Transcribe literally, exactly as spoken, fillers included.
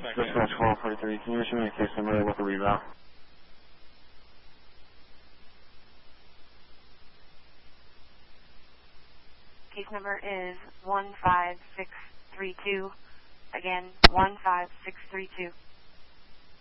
Dispatch twelve forty-three, can you issue me a case number with a revow? Case number is one five six three two. Again, one five six three two.